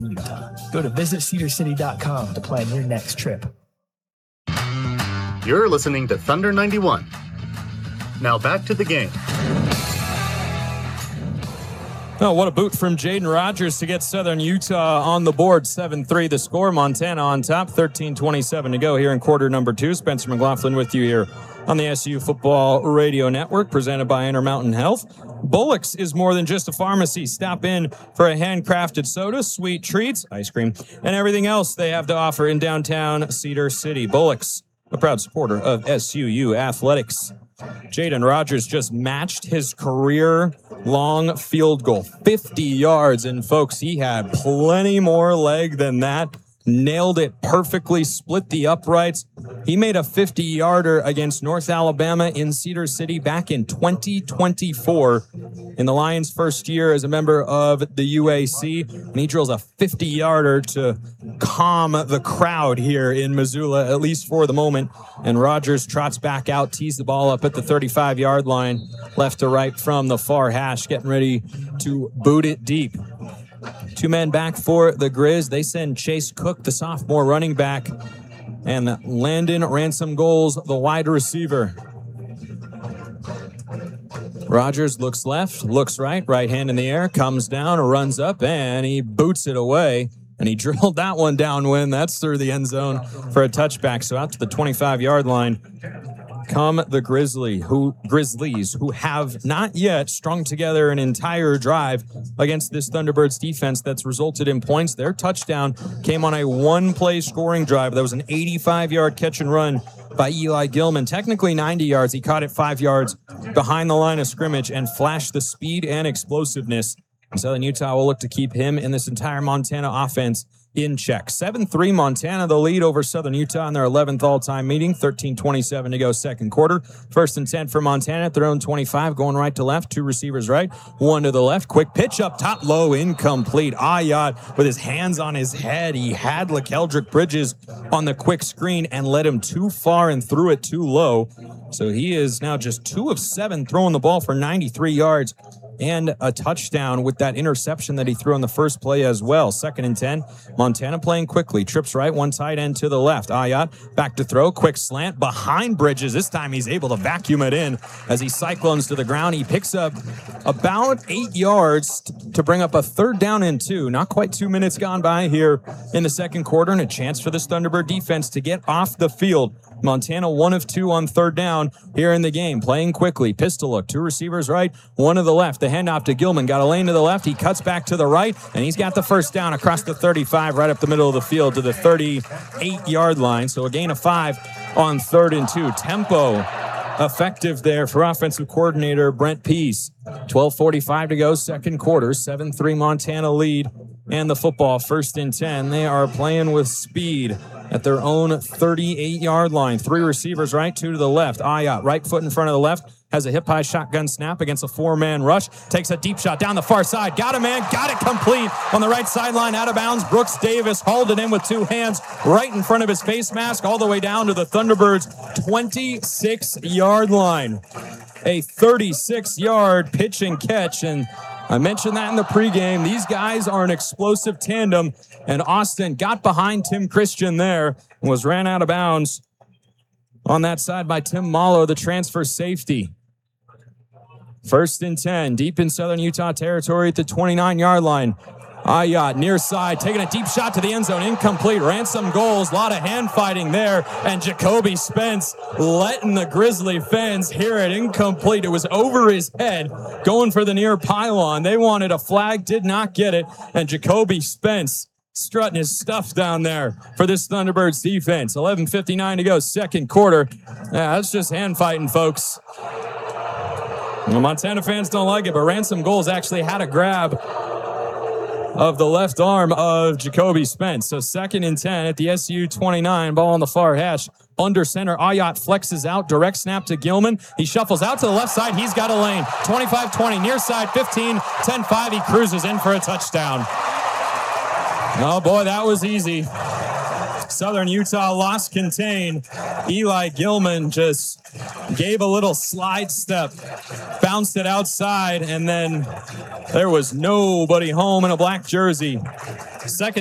Utah. Go to visitcedarcity.com to plan your next trip. You're listening to Thunder 91. Now back to the game. Oh, what a boot from Jaden Rogers to get Southern Utah on the board. 7-3 the score. Montana on top. 13:27 to go here in quarter number 2. Spencer McLaughlin with you here on the SU Football Radio Network, presented by Intermountain Health. Bullock's is more than just a pharmacy. Stop in for a handcrafted soda, sweet treats, ice cream, and everything else they have to offer in downtown Cedar City. Bullock's, a proud supporter of SUU athletics. Jaden Rogers just matched his career-long field goal, 50 yards. And, folks, he had plenty more leg than that. Nailed it perfectly, split the uprights. He made a 50-yarder against North Alabama in Cedar City back in 2024 in the Lions' first year as a member of the UAC. And he drills a 50-yarder to calm the crowd here in Missoula, at least for the moment. And Rogers trots back out, tees the ball up at the 35-yard line, left to right from the far hash, getting ready to boot it deep. 2 men back for the Grizz. They send Chase Cook, the sophomore running back, and Landon Ransom Goals, the wide receiver. Rogers looks left, looks right, right hand in the air, comes down, runs up, and he boots it away. And he drilled that one downwind. That's through the end zone for a touchback. So out to the 25-yard line come the Grizzlies, who have not yet strung together an entire drive against this Thunderbirds defense that's resulted in points. Their touchdown came on a one-play scoring drive. That was an 85-yard catch and run by Eli Gilman. Technically 90 yards. He caught it 5 yards behind the line of scrimmage and flashed the speed and explosiveness. And Southern Utah will look to keep him in this entire Montana offense in check. 7-3 Montana, the lead over Southern Utah in their 11th all-time meeting. 13:27 to go second quarter. 1st and 10 for Montana at their own 25, going right to left. 2 receivers right, 1 to the left. Quick pitch up top, low, incomplete. Ayat with his hands on his head. He had LaKeldrick Bridges on the quick screen and led him too far and threw it too low. So he is now just 2 of 7 throwing the ball for 93 yards. And a touchdown with that interception that he threw on the first play as well. 2nd and 10. Montana playing quickly. Trips right, 1 tight end to the left. Ayat back to throw. Quick slant behind Bridges. This time he's able to vacuum it in as he cyclones to the ground. He picks up about 8 yards to bring up a 3rd down and 2. Not quite 2 minutes gone by here in the second quarter, and a chance for this Thunderbird defense to get off the field. Montana 1 of 2 on 3rd down here in the game. Playing quickly. Pistol look. 2 receivers right, 1 to the left. The handoff to Gilman. Got a lane to the left. He cuts back to the right, and he's got the 1st down across the 35, right up the middle of the field to the 38-yard line. So a gain of 5 on 3rd and 2. Tempo effective there for offensive coordinator Brent Pease. 12:45 to go, second quarter. 7-3 Montana lead. And the football, 1st and 10. They are playing with speed at their own 38-yard line. 3 receivers right, 2 to the left. Ayat, right foot in front of the left, has a hip-high shotgun snap against a 4-man rush. Takes a deep shot down the far side. Got a man, got it complete on the right sideline, out of bounds. Brooks Davis hauled it in with 2 hands right in front of his face mask, all the way down to the Thunderbirds' 26-yard line. A 36-yard pitch and catch, and I mentioned that in the pregame. These guys are an explosive tandem, and Austin got behind Tim Christian there and was ran out of bounds on that side by Tim Malo, the transfer safety. 1st and 10, deep in Southern Utah territory at the 29-yard line. Ayat near side, taking a deep shot to the end zone, incomplete. Ransom Goals, a lot of hand fighting there, and Jacoby Spence letting the Grizzly fans hear it. Incomplete. It was over his head, going for the near pylon. They wanted a flag, did not get it, and Jacoby Spence strutting his stuff down there for this Thunderbirds defense. 11:59 to go, second quarter. Yeah, that's just hand fighting, folks. Well, Montana fans don't like it, but Ransom Goals actually had a grab of the left arm of Jacoby Spence. So 2nd and 10 at the SU 29, ball on the far hash. Under center, Ayat flexes out, direct snap to Gilman. He shuffles out to the left side. He's got a lane. 25-20, near side, 15, 10-5. He cruises in for a touchdown. Oh, boy, that was easy. Southern Utah lost contain. Eli Gilman just gave a little slide step, bounced it outside, and then there was nobody home in a black jersey. Second